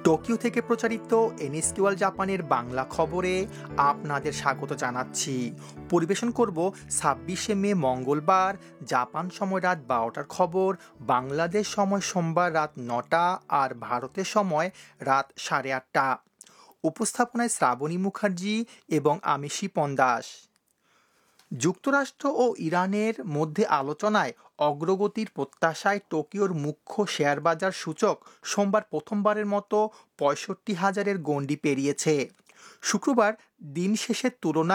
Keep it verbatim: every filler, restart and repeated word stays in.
Tokyo থেকে প্রচারিত এনএসকিউএল জাপানের বাংলা খবরে আপনাদের স্বাগত জানাচ্ছি। পরিবেশন করব ছাব্বিশে মে মঙ্গলবার জাপান সময় রাত বারোটার খবর, বাংলাদেশ সময় সোমবার রাত নটা আর ভারতের সময় রাত সাড়ে আটটা। উপস্থাপনায় শ্রাবণী মুখার্জি এবং আমি শিপন দাস। যুক্তরাষ্ট্র ও ইরানের মধ্যে আলোচনায় অগ্রগতির প্রত্যাশায় টোকিওর মুখ্য শেয়ারবাজার সূচক সোমবার প্রথমবারের মতো পঁয়ষট্টি হাজারের গণ্ডি পেরিয়েছে। শুক্রবার দিন শেষের তুলনায়